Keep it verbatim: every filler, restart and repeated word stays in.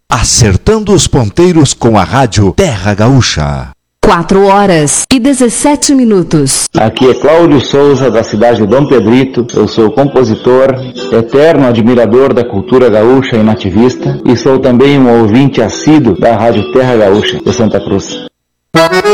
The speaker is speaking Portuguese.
Acertando os ponteiros com a rádio Terra Gaúcha. quatro horas e dezessete minutos. Aqui é Cláudio Souza, da cidade de Dom Pedrito. Eu sou compositor, eterno admirador da cultura gaúcha e nativista, e sou também um ouvinte assíduo da rádio Terra Gaúcha de Santa Cruz.